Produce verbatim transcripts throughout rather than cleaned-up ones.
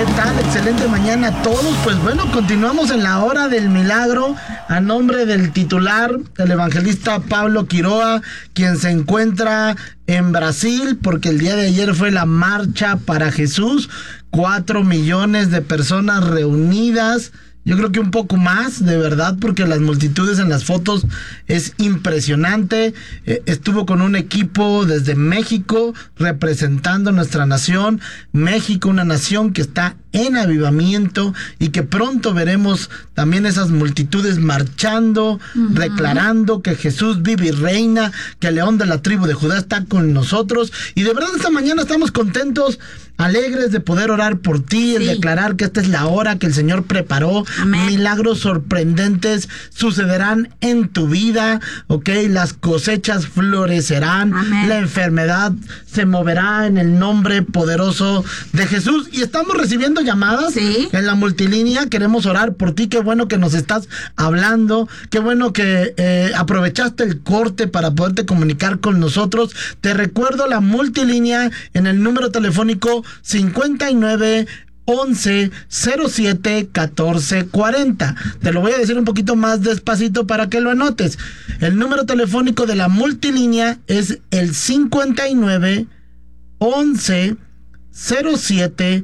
tal? Excelente mañana a todos. Pues bueno, continuamos en la hora del milagro a nombre del titular, el evangelista Pablo Quiroa, quien se encuentra en Brasil porque el día de ayer fue la marcha para Jesús. Cuatro millones de personas reunidas. Yo creo que un poco más, de verdad, porque las multitudes en las fotos es impresionante. Eh, estuvo con un equipo desde México representando nuestra nación. México, una nación que está en avivamiento y que pronto veremos también esas multitudes marchando, uh-huh. declarando que Jesús vive y reina, que el león de la tribu de Judá está con nosotros. Y de verdad esta mañana estamos contentos, alegres de poder orar por ti, sí. el declarar que esta es la hora que el Señor preparó. Amén. Milagros sorprendentes sucederán en tu vida, ¿ok? Las cosechas florecerán. Amén. La enfermedad se moverá en el nombre poderoso de Jesús. Y estamos recibiendo llamadas ¿Sí? en la multilínea. Queremos orar por ti. Qué bueno que nos estás hablando. Qué bueno que eh, aprovechaste el corte para poderte comunicar con nosotros. Te recuerdo la multilínea en el número telefónico cincuenta y nueve once cero siete catorce cuarenta. Te lo voy a decir un poquito más despacito para que lo anotes. El número telefónico de la multilínea es el cincuenta y nueve once cero siete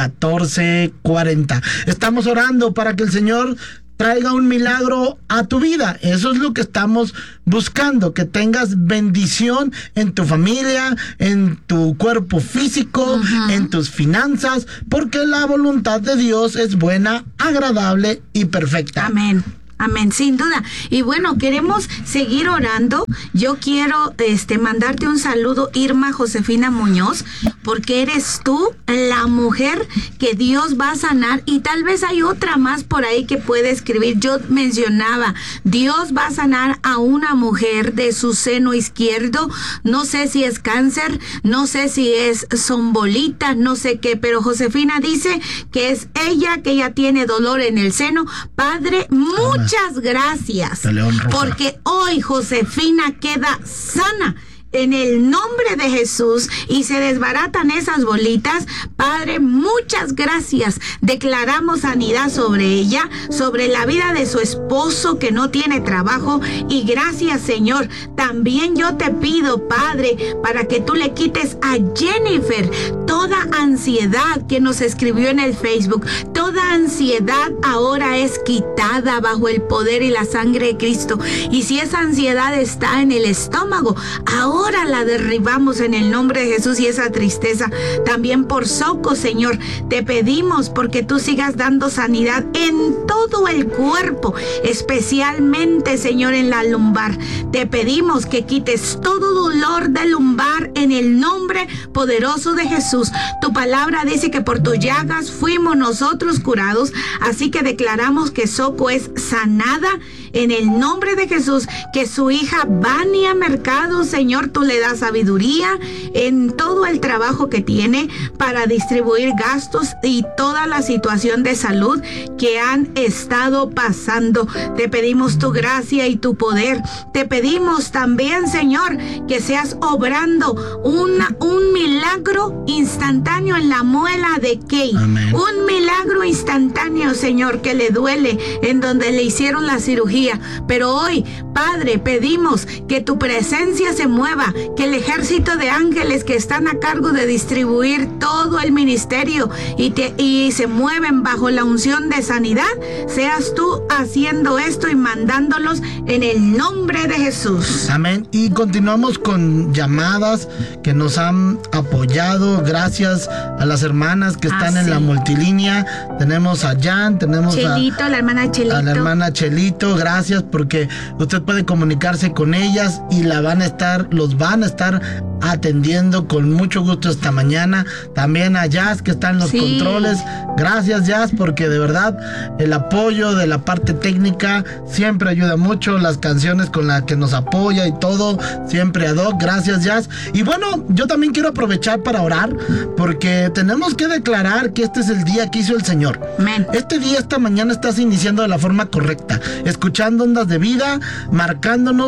catorce cuarenta. Estamos orando para que el Señor traiga un milagro a tu vida. Eso es lo que estamos buscando, que tengas bendición en tu familia, en tu cuerpo físico, uh-huh. en tus finanzas, porque la voluntad de Dios es buena, agradable y perfecta. Amén. Amén, sin duda. Y bueno, queremos seguir orando. Yo quiero este mandarte un saludo, Irma Josefina Muñoz, porque eres tú la mujer que Dios va a sanar, y tal vez hay otra más por ahí que puede escribir. Yo mencionaba, Dios va a sanar a una mujer de su seno izquierdo. No sé si es cáncer, no sé si es son bolitas, no sé qué, pero Josefina dice que es ella, que ella tiene dolor en el seno. Padre, muchas Muchas gracias, porque hoy Josefina queda sana en el nombre de Jesús y se desbaratan esas bolitas. Padre, muchas gracias. Declaramos sanidad sobre ella, sobre la vida de su esposo que no tiene trabajo, y gracias, Señor. También yo te pido, Padre, para que tú le quites a Jennifer toda ansiedad que nos escribió en el Facebook. Toda ansiedad ahora es quitada bajo el poder y la sangre de Cristo. Y si esa ansiedad está en el estómago, ahora Ahora la derribamos en el nombre de Jesús, y esa tristeza también por Soco, Señor. Te pedimos porque tú sigas dando sanidad en todo el cuerpo, especialmente, Señor, en la lumbar. Te pedimos que quites todo dolor de lumbar en el nombre poderoso de Jesús. Tu palabra dice que por tus llagas fuimos nosotros curados, así que declaramos que Soco es sanada en el nombre de Jesús, que su hija Vania Mercado, Señor, tú le das sabiduría en todo el trabajo que tiene para distribuir gastos y toda la situación de salud que han estado pasando. Te pedimos tu gracia y tu poder. Te pedimos también, Señor, que seas obrando una, un milagro instantáneo en la muela de Kay. Amén. Un milagro instantáneo, Señor, que le duele en donde le hicieron la cirugía. Pero hoy, Padre, pedimos que tu presencia se mueva, que el ejército de ángeles que están a cargo de distribuir todo el ministerio y, te, y se mueven bajo la unción de sanidad, seas tú haciendo esto y mandándolos en el nombre de Jesús. Amén. Y continuamos con llamadas que nos han apoyado. Gracias a las hermanas que están ah, en sí. la multilínea. Tenemos a Jan, tenemos Chelito, a la hermana Chelito. a la hermana Chelito. Gracias, porque usted puede comunicarse con ellas y la van a estar, los van a estar atendiendo con mucho gusto esta mañana. También a Jazz, que está en los sí. controles. Gracias, Jazz, porque de verdad el apoyo de la parte técnica siempre ayuda mucho. Las canciones con las que nos apoya y todo, siempre ad hoc. Gracias, Jazz. Y bueno, yo también quiero aprovechar para orar, porque tenemos que declarar que este es el día que hizo el Señor. Amén. Este día, esta mañana, estás iniciando de la forma correcta, escuchando Ondas de Vida, marcándonos de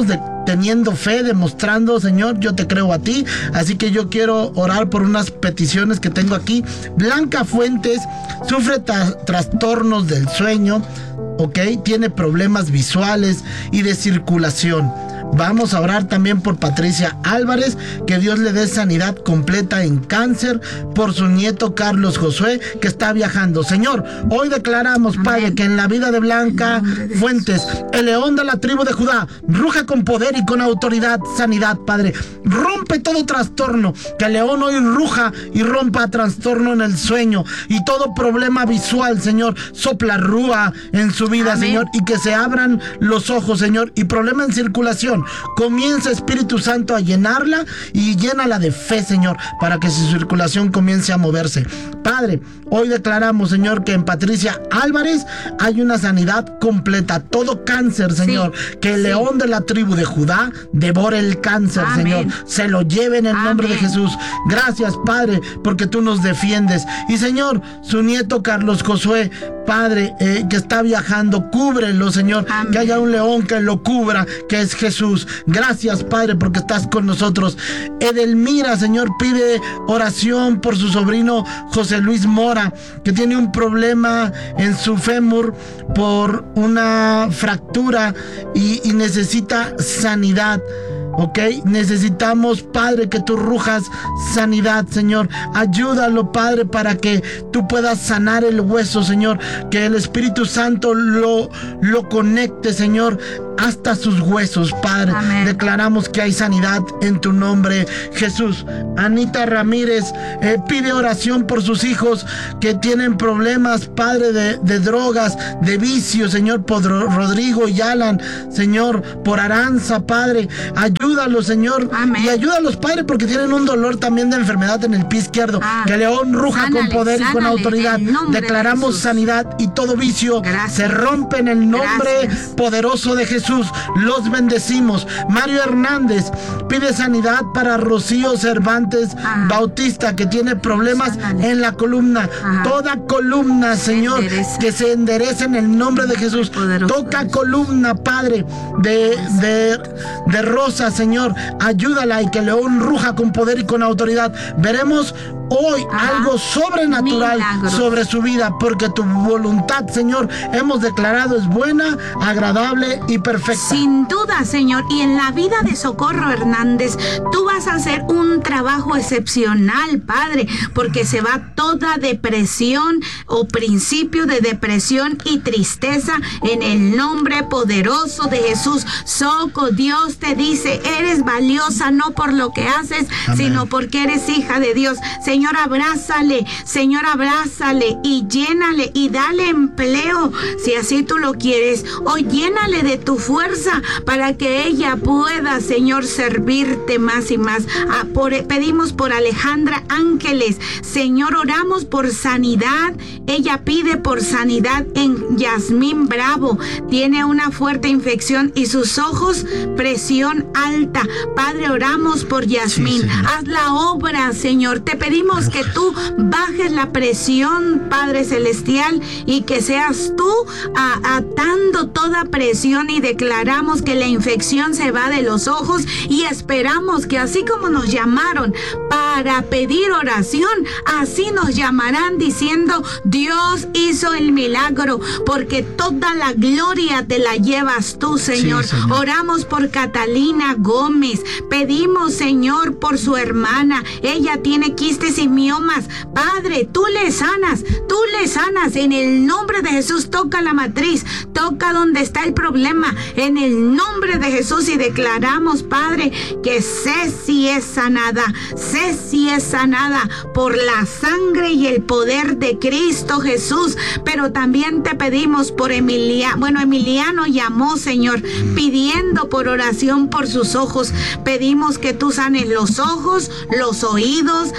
teniendo fe, demostrando, Señor, yo te creo a ti. Así que yo quiero orar por unas peticiones que tengo aquí. Blanca Fuentes sufre tra- trastornos del sueño, ok, tiene problemas visuales y de circulación. Vamos a orar también por Patricia Álvarez, que Dios le dé sanidad completa en cáncer, por su nieto Carlos Josué, que está viajando. Señor, hoy declaramos, Amén, Padre, que en la vida de Blanca Fuentes, el león de la tribu de Judá, ruja con poder y con autoridad, sanidad, Padre. Rompe todo trastorno, que el león hoy ruja y rompa trastorno en el sueño y todo problema visual, Señor. Sopla rúa en su vida, Amén, Señor, y que se abran los ojos, Señor, y problema en circulación. Comienza, Espíritu Santo, a llenarla y llénala de fe, Señor, para que su circulación comience a moverse. Padre, hoy declaramos, Señor, que en Patricia Álvarez hay una sanidad completa. Todo cáncer, Señor, sí, que el sí. león de la tribu de Judá devore el cáncer, Amén, Señor. Se lo lleve en el Amén. Nombre de Jesús. Gracias, Padre, porque tú nos defiendes. Y, Señor, su nieto Carlos Josué, Padre, eh, que está viajando, cúbrelo, Señor. Amén. Que haya un león que lo cubra, que es Jesús. Gracias, Padre, porque estás con nosotros. Edelmira, Señor, pide oración por su sobrino José Luis Mora, que tiene un problema en su fémur por una fractura y, y necesita sanidad. Ok, necesitamos, Padre, que tú rujas sanidad, Señor. Ayúdalo, Padre, para que tú puedas sanar el hueso, Señor. Que el Espíritu Santo lo, lo conecte, Señor, hasta sus huesos, Padre. Amén. Declaramos que hay sanidad en tu nombre, Jesús. Anita Ramírez eh, pide oración por sus hijos que tienen problemas, Padre, de, de drogas, de vicio, Señor, por Rodrigo y Alan, Señor, por Aranza, Padre. Ayúdalos, Señor. Amén. Y ayúdalos, Padre, porque tienen un dolor también de enfermedad en el pie izquierdo. Ah, que León ruja sánale, con poder sánale, y con autoridad. Declaramos sanidad y todo vicio Gracias. Se rompe en el nombre Gracias. Poderoso de Jesús. Los bendecimos. Mario Hernández pide sanidad para Rocío Cervantes ah. Bautista, que tiene problemas sánale. En la columna. Ajá. Toda columna, Señor, endereza. Que se enderece en el nombre de Jesús. Toca columna, Padre, de, de, de Rosa, Señor, ayúdala y que León ruja con poder y con autoridad. Veremos hoy Ajá. algo sobrenatural Milagro. Sobre su vida, porque tu voluntad, Señor, hemos declarado es buena, agradable y perfecta. Sin duda, Señor, y en la vida de Socorro Hernández, tú vas a hacer un trabajo excepcional, Padre, porque se va toda depresión o principio de depresión y tristeza en el nombre poderoso de Jesús. Soco, Dios te dice, eres valiosa no por lo que haces, Amén. Sino porque eres hija de Dios. Señor, abrázale, Señor, abrázale y llénale y dale empleo, si así tú lo quieres, o llénale de tu fuerza para que ella pueda, Señor, servirte más y más. Ah, por, pedimos por Alejandra Ángeles, Señor, oramos por sanidad. Ella pide por sanidad en Yasmín Bravo, tiene una fuerte infección y sus ojos presión alta. Padre, oramos por Yasmín, sí, haz la obra, Señor. Te pedimos que tú bajes la presión, Padre Celestial, y que seas tú a, atando toda presión, y declaramos que la infección se va de los ojos, y esperamos que así como nos llamaron para pedir oración, así nos llamarán diciendo, Dios hizo el milagro, porque toda la gloria te la llevas tú, Señor. Sí, Señor. Oramos por Catalina Gómez, pedimos, Señor, por su hermana, ella tiene quistes y miomas. Padre, tú le sanas, tú le sanas, en el nombre de Jesús. Toca la matriz, toca donde está el problema, en el nombre de Jesús, y declaramos, Padre, que Ceci es sanada, Ceci es sanada por la sangre y el poder de Cristo Jesús. Pero también te pedimos por Emilia, bueno, Emiliano llamó, Señor, pidiendo por oración por sus ojos. Pedimos que tú sanes los ojos, los oídos, la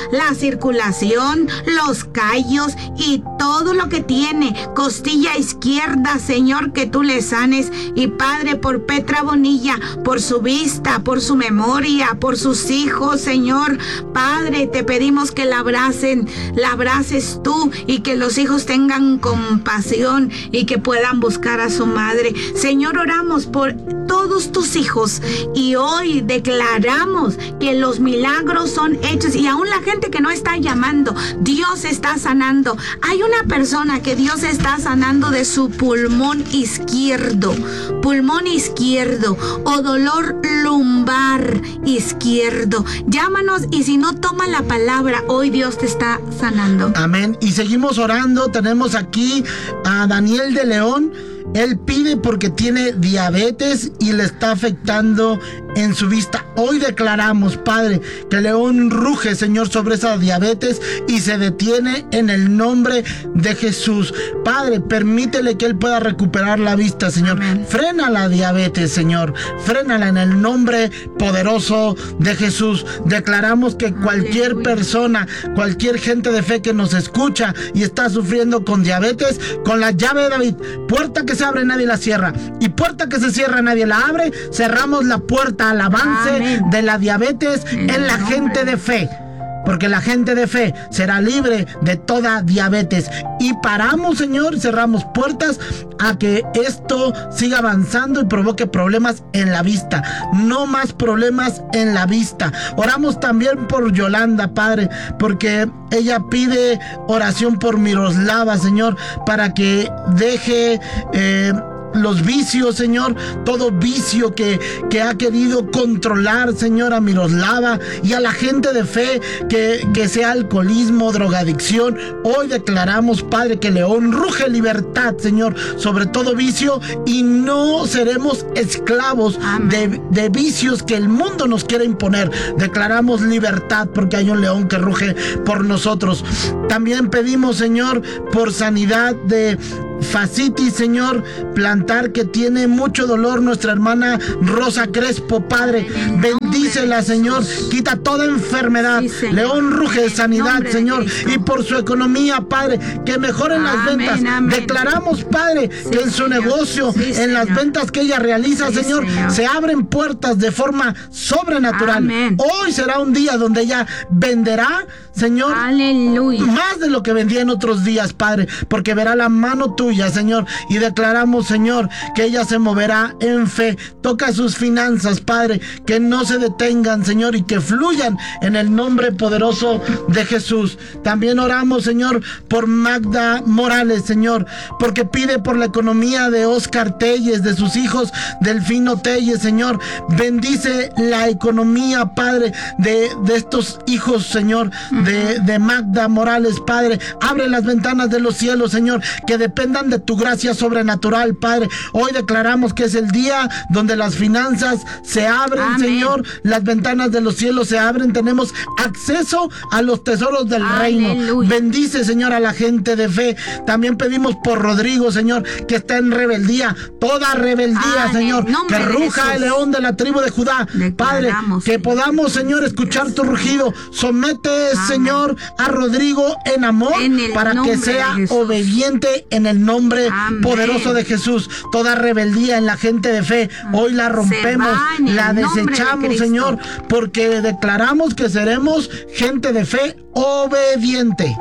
circulación, los callos y todo lo que tiene, costilla izquierda, Señor, que tú le sanes. Y Padre, por Petra Bonilla, por su vista, por su memoria, por sus hijos, Señor, Padre, te pedimos que la abracen, la abraces tú y que los hijos tengan compasión y que puedan buscar a su madre. Señor, oramos por todos tus hijos y hoy declaramos que los milagros son hechos, y aún la gente que no está llamando, Dios está sanando. Hay una persona que Dios está sanando de su pulmón izquierdo, pulmón izquierdo o dolor lumbar izquierdo. Llámanos, y si no, toma la palabra, hoy Dios te está sanando. Amén. Y seguimos orando. Tenemos aquí a Daniel de León. Él pide porque tiene diabetes y le está afectando en su vista. Hoy declaramos, Padre, que León ruge, Señor, sobre esa diabetes y se detiene en el nombre de Jesús. Padre, permítele que él pueda recuperar la vista, Señor. Amén. Frena la diabetes, Señor. Frénala en el nombre poderoso de Jesús. Declaramos que cualquier Aleluya. persona, cualquier gente de fe que nos escucha y está sufriendo con diabetes, con la llave de David, puerta que se abre nadie la cierra y puerta que se cierra nadie la abre, cerramos la puerta al avance Amén. de la diabetes en, en la gente de fe, porque la gente de fe será libre de toda diabetes. Y paramos, Señor, cerramos puertas a que esto siga avanzando y provoque problemas en la vista. No más problemas en la vista. Oramos también por Yolanda, Padre, porque ella pide oración por Miroslava, Señor, para que deje eh, los vicios, Señor, todo vicio que, que ha querido controlar, Señor, a Miroslava y a la gente de fe, que, que sea alcoholismo, drogadicción. Hoy declaramos, Padre, que León ruge libertad, Señor, sobre todo vicio, y no seremos esclavos de, de vicios que el mundo nos quiere imponer. Declaramos libertad porque hay un león que ruge por nosotros. También pedimos, Señor, por sanidad de fascitis, Señor, plantar, que tiene mucho dolor nuestra hermana Rosa Crespo, Padre. Bendícela, Señor, quita toda enfermedad. Sí, León ruge de sanidad, Señor, y por su economía, Padre, que mejoren las amén, ventas. Amén. Declaramos, Padre, sí, que en su Señor. negocio, sí, en Señor. las ventas que ella realiza, sí, Señor, Señor, se abren puertas de forma sobrenatural. Amén. Hoy será un día donde ella venderá, Señor, Aleluya. más de lo que vendía en otros días, Padre, porque verá la mano tuya, Señor, y declaramos, Señor, que ella se moverá en fe. Toca sus finanzas, Padre, que no se detengan, Señor, y que fluyan en el nombre poderoso de Jesús. También oramos, Señor, por Magda Morales, Señor, porque pide por la economía de Oscar Telles, de sus hijos, Delfino Telles, Señor. Bendice la economía, Padre, de, de estos hijos, Señor, de, de Magda Morales, Padre. Abre las ventanas de los cielos, Señor, que dependan de tu gracia sobrenatural, Padre. Hoy declaramos que es el día donde las finanzas se abren, Amén. Señor, las ventanas de los cielos se abren, tenemos acceso a los tesoros del Aleluya. reino. Bendice, Señor, a la gente de fe. También pedimos por Rodrigo, Señor, que está en rebeldía, toda rebeldía, Amén. Señor, que ruja el león de la tribu de Judá, Padre, que podamos, Señor, escuchar tu rugido. Somete, Amén. Señor, a Rodrigo en amor, en para que sea obediente en el nombre Amén. poderoso de Jesús. Toda rebeldía en la gente de fe, hoy la rompemos, la desechamos, de Señor, porque declaramos que seremos gente de fe obediente.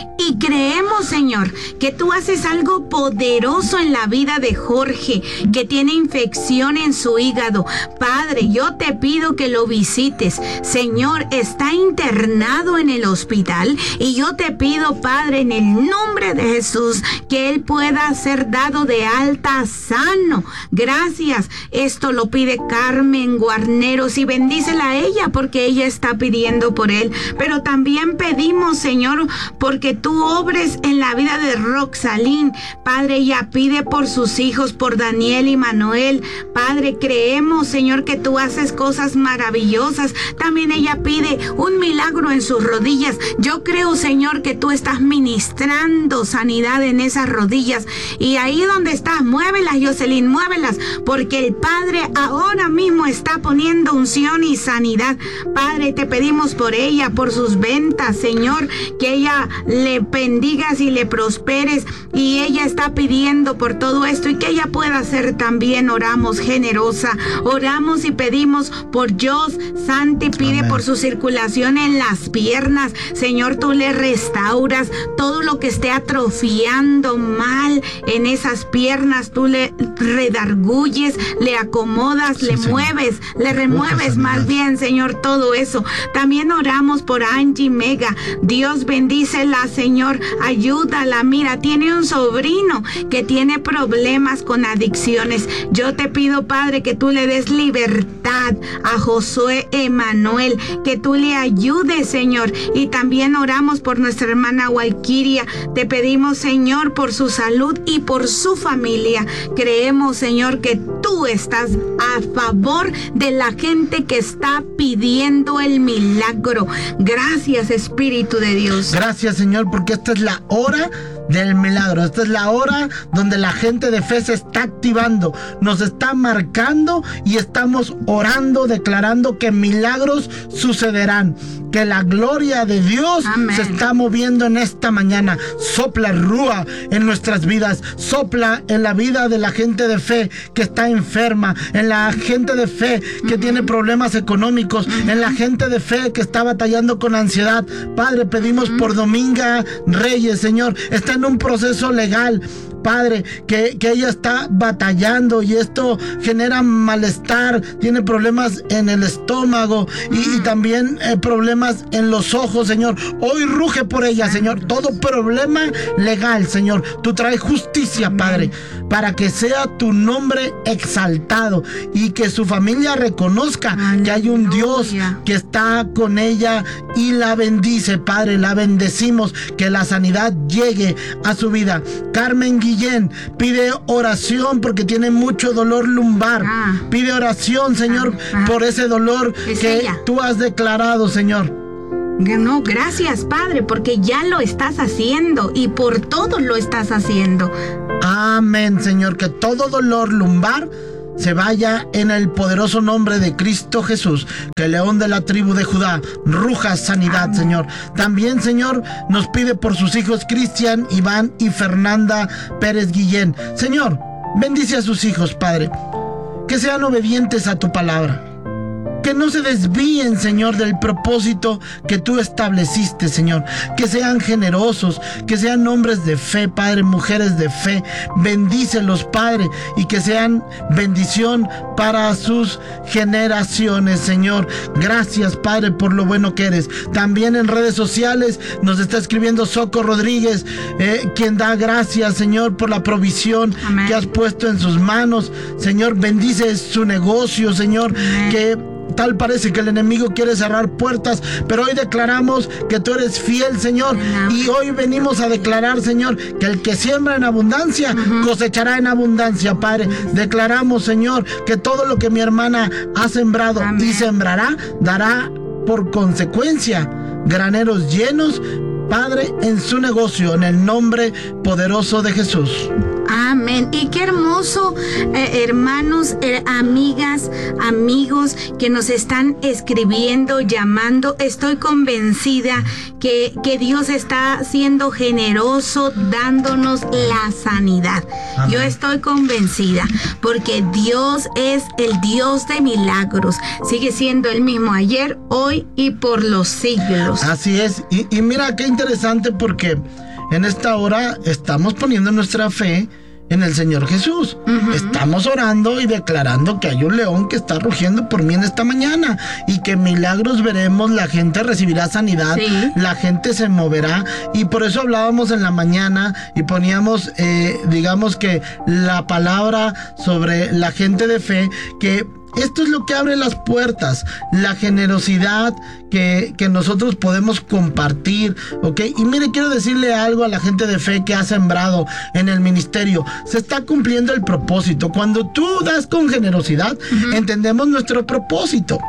Y creemos, Señor, que tú haces algo poderoso en la vida de Jorge, que tiene infección en su hígado. Padre, yo te pido que lo visites. Señor, está internado en el hospital y yo te pido, Padre, en el nombre de Jesús, que él pueda ser dado de alta sano. Gracias. Esto lo pide Carmen Guarneros, y bendícela a ella porque ella está pidiendo por él. Pero también pedimos, Señor, porque que tú obres en la vida de Roxalín. Padre, ella pide por sus hijos, por Daniel y Manuel. Padre, creemos, Señor, que tú haces cosas maravillosas. También ella pide un milagro en sus rodillas. Yo creo, Señor, que tú estás ministrando sanidad en esas rodillas. Y ahí donde estás, muévelas, Jocelyn, muévelas, porque el Padre ahora mismo está poniendo unción y sanidad. Padre, te pedimos por ella, por sus ventas, Señor, que ella le bendigas y le prosperes. Y ella está pidiendo por todo esto y que ella pueda ser también, oramos, generosa. Oramos y pedimos por Jos. Santi pide Amén. Por su circulación en las piernas. Señor, tú le restauras todo lo que esté atrofiando mal en esas piernas. Tú le redarguyes, le acomodas, sí, le Señor. mueves, le remueves más bien, Señor, todo eso. También oramos por Angie Mega. Dios bendícela, Señor, ayúdala. Mira, tiene un sobrino que tiene problemas con adicciones. Yo te pido, Padre, que tú le des libertad a Josué Emanuel, que tú le ayudes, Señor. Y también oramos por nuestra hermana Walkiria. Te pedimos, Señor, por su salud y por su familia. Creemos, Señor, que tú estás a favor de la gente que está pidiendo el milagro. Gracias, Espíritu de Dios. Gracias, Señor, porque esta es la hora del milagro. Esta es la hora donde la gente de fe se está activando, nos está marcando y estamos orando, declarando que milagros sucederán, que la gloria de Dios Amén. Se está moviendo en esta mañana. Sopla rúa en nuestras vidas, sopla en la vida de la gente de fe que está enferma, en la gente de fe que uh-huh. tiene problemas económicos, uh-huh. en la gente de fe que está batallando con ansiedad. Padre, pedimos uh-huh. por Dominga Reyes, Señor, está en un proceso legal, Padre, que, que ella está batallando y esto genera malestar, tiene problemas en el estómago y, y también eh, problemas en los ojos, Señor. Hoy ruge por ella, Señor, todo problema legal, Señor. Tú traes justicia, Padre, para que sea tu nombre exaltado y que su familia reconozca Aleluya. Que hay un Dios que está con ella y la bendice, Padre. La bendecimos, que la sanidad llegue a su vida. Carmen Guillén pide oración porque tiene mucho dolor lumbar. Ah. Pide oración, Señor, ah, ah. por ese dolor es que ella. Tú has declarado, Señor. No, gracias, Padre, porque ya lo estás haciendo y por todo lo estás haciendo. Amén, Señor, que todo dolor lumbar se vaya en el poderoso nombre de Cristo Jesús. Que el león de la tribu de Judá ruja sanidad, Amén. Señor. También, Señor, nos pide por sus hijos Cristian, Iván y Fernanda Pérez Guillén. Señor, bendice a sus hijos, Padre, que sean obedientes a tu palabra, que no se desvíen, Señor, del propósito que tú estableciste, Señor. Que sean generosos, que sean hombres de fe, Padre, mujeres de fe. Bendícelos, Padre, y que sean bendición para sus generaciones, Señor. Gracias, Padre, por lo bueno que eres. También en redes sociales nos está escribiendo Soco Rodríguez, eh, quien da gracias, Señor, por la provisión Amén. Que has puesto en sus manos. Señor, bendice su negocio, Señor, Amén. Que tal parece que el enemigo quiere cerrar puertas, pero hoy declaramos que tú eres fiel, Señor. Y hoy venimos a declarar, Señor, que el que siembra en abundancia, uh-huh. cosechará en abundancia, Padre. Declaramos, Señor, que todo lo que mi hermana ha sembrado Amén. Y sembrará, dará por consecuencia graneros llenos, Padre, en su negocio, en el nombre poderoso de Jesús. Amén. Y qué hermoso, eh, hermanos, eh, amigas, amigos que nos están escribiendo, llamando. Estoy convencida que, que Dios está siendo generoso, dándonos la sanidad. Amén. Yo estoy convencida porque Dios es el Dios de milagros. Sigue siendo el mismo ayer, hoy y por los siglos. Así es. Y, y mira qué interesante, porque en esta hora estamos poniendo nuestra fe en el Señor Jesús. Uh-huh. Estamos orando y declarando que hay un león que está rugiendo por mí en esta mañana y que milagros veremos, la gente recibirá sanidad, sí. la gente se moverá, y por eso hablábamos en la mañana y poníamos, eh, digamos que la palabra sobre la gente de fe, que Esto es lo que abre las puertas, la generosidad que, que nosotros podemos compartir, ¿ok? Y mire, quiero decirle algo a la gente de fe que ha sembrado en el ministerio. Se está cumpliendo el propósito. Cuando tú das con generosidad, uh-huh. entendemos nuestro propósito.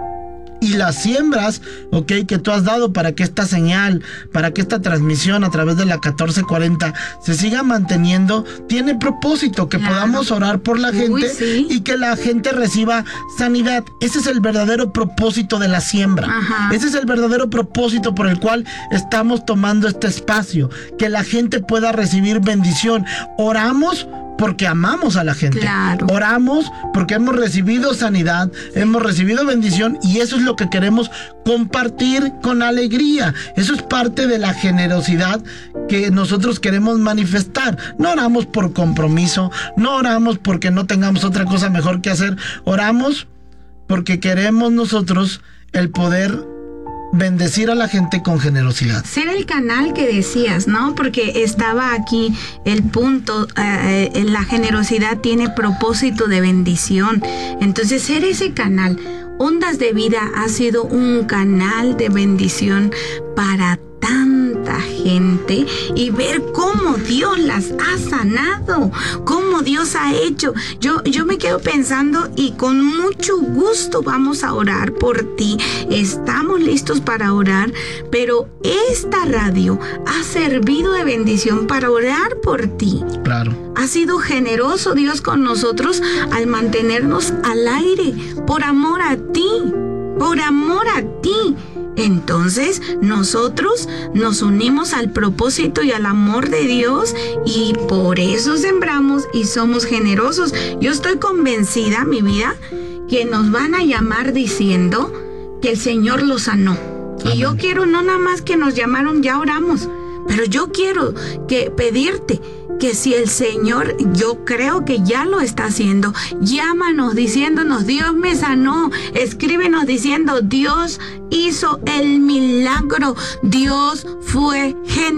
Y las siembras, ok, que tú has dado para que esta señal, para que esta transmisión a través de la catorce cuarenta se siga manteniendo, tiene propósito, que claro. podamos orar por la gente. Uy, sí. Y que la gente reciba sanidad. Ese es el verdadero propósito de la siembra. Ajá. Ese es el verdadero propósito por el cual estamos tomando este espacio, que la gente pueda recibir bendición. Oramos porque amamos a la gente. Claro. Oramos porque hemos recibido sanidad, hemos recibido bendición, y eso es lo que queremos compartir con alegría. Eso es parte de la generosidad que nosotros queremos manifestar. No oramos por compromiso, no oramos porque no tengamos otra cosa mejor que hacer. Oramos porque queremos nosotros el poder bendecir a la gente con generosidad. Ser el canal que decías, ¿no? Porque estaba aquí el punto, eh, la generosidad tiene propósito de bendición. Entonces, ser ese canal. Ondas de Vida ha sido un canal de bendición para tanta gente, y ver cómo Dios las ha sanado, cómo Dios ha hecho. Yo, yo me quedo pensando, y con mucho gusto vamos a orar por ti. Estamos listos para orar, pero esta radio ha servido de bendición para orar por ti. Claro. Ha sido generoso Dios con nosotros al mantenernos al aire, por amor a ti, por amor a ti. Entonces nosotros nos unimos al propósito y al amor de Dios, y por eso sembramos y somos generosos. Yo estoy convencida, mi vida, que nos van a llamar diciendo que el Señor los sanó. Amén. Y yo quiero, no nada más que nos llamaron, ya oramos, pero yo quiero que pedirte que si el Señor, yo creo que ya lo está haciendo, llámanos diciéndonos: Dios me sanó. Escríbenos diciendo: Dios hizo el milagro, Dios fue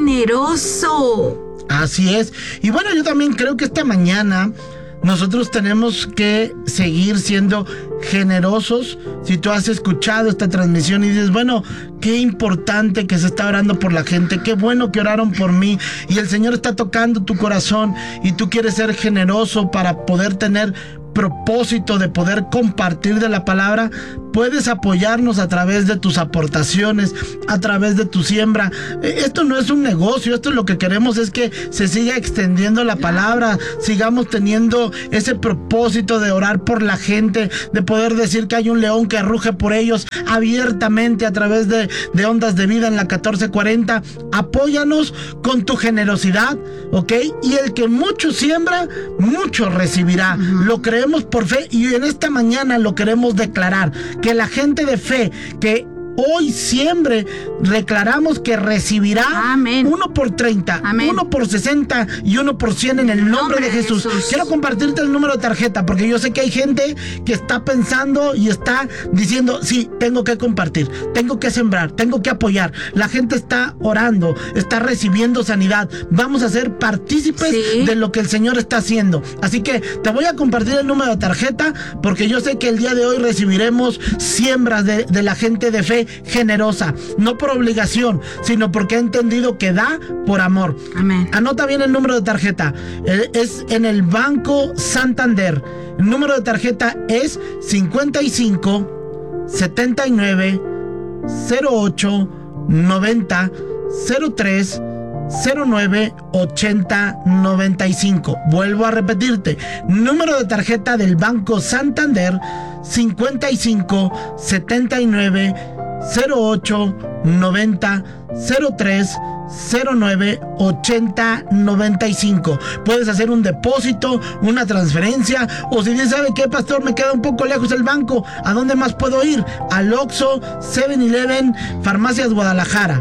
generoso. Así es. Y bueno, yo también creo que esta mañana nosotros tenemos que seguir siendo generosos. Si tú has escuchado esta transmisión y dices: bueno, qué importante que se está orando por la gente, qué bueno que oraron por mí, y el Señor está tocando tu corazón, y tú quieres ser generoso para poder tener propósito de poder compartir de la palabra, puedes apoyarnos a través de tus aportaciones, a través de tu siembra. Esto no es un negocio, esto lo que queremos es que se siga extendiendo la palabra, sigamos teniendo ese propósito de orar por la gente, de poder decir que hay un león que ruge por ellos abiertamente a través de, de Ondas de Vida en la catorce cuarenta. Apóyanos con tu generosidad, ¿ok? Y el que mucho siembra, mucho recibirá. Uh-huh. Lo creemos por fe, y en esta mañana lo queremos declarar, que la gente de fe que hoy siembre, declaramos que recibirá. Amén. Uno por treinta, Amén. Uno por sesenta y uno por cien en el nombre, nombre de Jesús. Jesús. Quiero compartirte el número de tarjeta, porque yo sé que hay gente que está pensando y está diciendo: sí, tengo que compartir, tengo que sembrar, tengo que apoyar. La gente está orando, está recibiendo sanidad. Vamos a ser partícipes sí. de lo que el Señor está haciendo. Así que te voy a compartir el número de tarjeta, porque yo sé que el día de hoy recibiremos siembras de, de la gente de fe generosa, no por obligación, sino porque ha entendido que da por amor. Amén. Anota bien el número de tarjeta. Es en el Banco Santander. El número de tarjeta es cincuenta y cinco, setenta y nueve, cero ocho, noventa, cero tres, cero nueve, ochenta, noventa y cinco. Vuelvo a repetirte. Número de tarjeta del Banco Santander: cincuenta y cinco, setenta y nueve, cero ocho, noventa, cero tres, cero nueve, ochenta, noventa y cinco. Puedes hacer un depósito, una transferencia, o si bien sabe que, pastor, me queda un poco lejos el banco, ¿a dónde más puedo ir? Al Oxxo, siete eleven, Farmacias Guadalajara.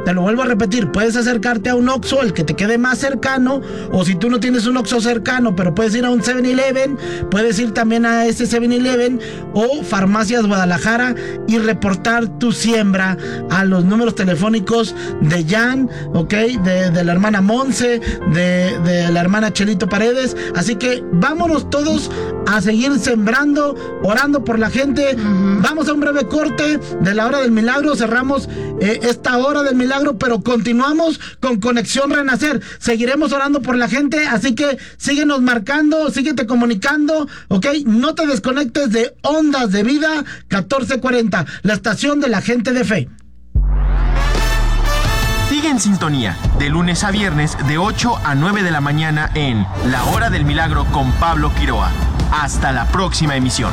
te lo vuelvo a repetir, puedes acercarte a un Oxxo, el que te quede más cercano, o si tú no tienes un Oxxo cercano, pero puedes ir a un seven eleven, puedes ir también a ese seven eleven o Farmacias Guadalajara y reportar tu siembra a los números telefónicos de Jan, ok, de, de la hermana Monse, de, de la hermana Chelito Paredes. Así que vámonos todos a seguir sembrando, orando por la gente. Uh-huh. Vamos a un breve corte de la hora del milagro, cerramos eh, esta hora del milagro, pero continuamos con Conexión Renacer. Seguiremos orando por la gente, así que síguenos marcando, síguete comunicando, ok, no te desconectes de Ondas de Vida catorce cuarenta, la estación de la gente de fe. Sigue en sintonía, de lunes a viernes, de ocho a nueve de la mañana en La Hora del Milagro con Pablo Quiroa. Hasta la próxima emisión.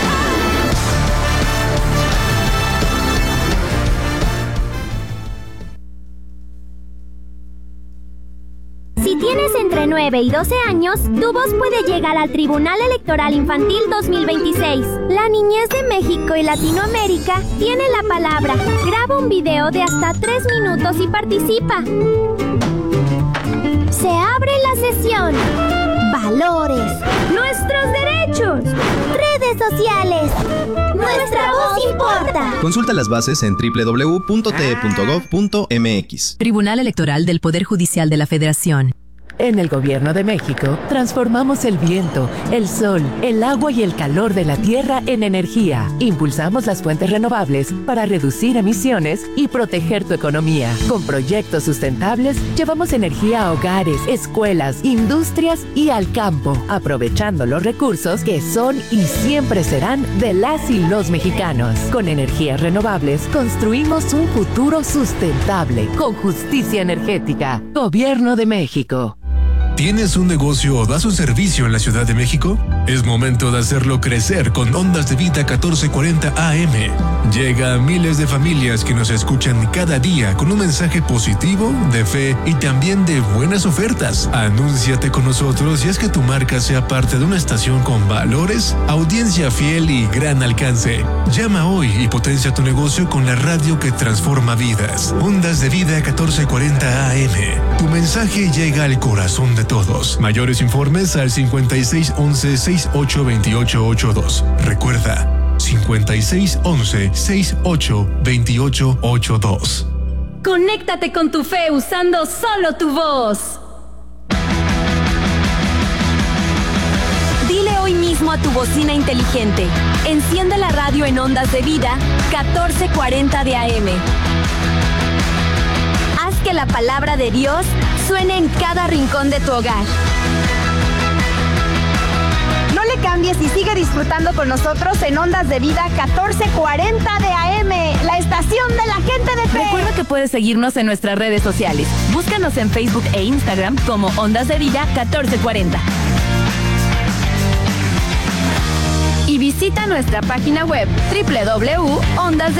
Si tienes entre nueve y doce años, tu voz puede llegar al Tribunal Electoral Infantil dos mil veintiséis. La niñez de México y Latinoamérica tiene la palabra. Graba un video de hasta tres minutos y participa. Se abre la sesión. Valores. Nuestros derechos. Redes sociales. Nuestra voz importa. Consulta las bases en doble u doble u doble u punto t e punto gov punto m x. Tribunal Electoral del Poder Judicial de la Federación. En el Gobierno de México, transformamos el viento, el sol, el agua y el calor de la tierra en energía. Impulsamos las fuentes renovables para reducir emisiones y proteger tu economía. Con proyectos sustentables, llevamos energía a hogares, escuelas, industrias y al campo, aprovechando los recursos que son y siempre serán de las y los mexicanos. Con energías renovables, construimos un futuro sustentable, con justicia energética. Gobierno de México. ¿Tienes un negocio o das un servicio en la Ciudad de México? Es momento de hacerlo crecer con Ondas de Vida catorce cuarenta A M. Llega a miles de familias que nos escuchan cada día con un mensaje positivo, de fe y también de buenas ofertas. Anúnciate con nosotros y haz que tu marca sea parte de una estación con valores, audiencia fiel y gran alcance. Llama hoy y potencia tu negocio con la radio que transforma vidas. Ondas de Vida catorce cuarenta A M. Tu mensaje llega al corazón de todos. Mayores informes al cincuenta y seis once sesenta y ocho veintiocho ochenta y dos. Recuerda, cincuenta y seis once sesenta y ocho veintiocho ochenta y dos. Conéctate con tu fe usando solo tu voz. Dile hoy mismo a tu bocina inteligente: enciende la radio en Ondas de Vida catorce cuarenta de A M. Haz que la palabra de Dios suene en cada rincón de tu hogar. No le cambies y sigue disfrutando con nosotros en Ondas de Vida catorce cuarenta de A M, la estación de la gente de fe. Recuerda que puedes seguirnos en nuestras redes sociales. Búscanos en Facebook e Instagram como Ondas de Vida catorce cuarenta. Y visita nuestra página web doble u doble u doble u punto ondas de